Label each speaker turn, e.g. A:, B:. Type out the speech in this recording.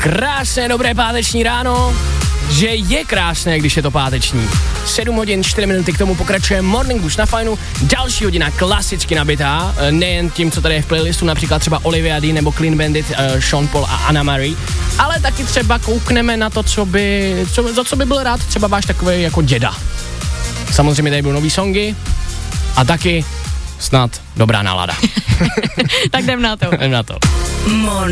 A: Krásné, dobré páteční ráno, že je krásné, když je to páteční. 7 hodin, 4 minuty, k tomu pokračuje Morning Boost na Fajnu, další hodina klasicky nabitá, nejen tím, co tady je v playlistu, například třeba Olivia Dean nebo Clean Bandit, Sean Paul a Anna Marie, ale taky třeba koukneme na to, za co by byl rád třeba váš takový jako děda. Samozřejmě tady budou nový songy a taky snad dobrá nálada.
B: Tak jdem na to.
A: Jdem na to.